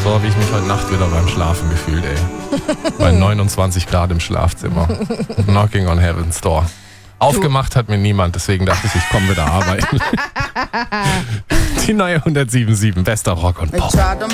wie ich mich heute Nacht wieder beim Schlafen gefühlt, ey. Bei 29 Grad im Schlafzimmer. Knocking on Heaven's Door. Aufgemacht hat mir niemand, deswegen dachte ich komme wieder arbeiten. Die neue 107.7, bester Rock und Pop.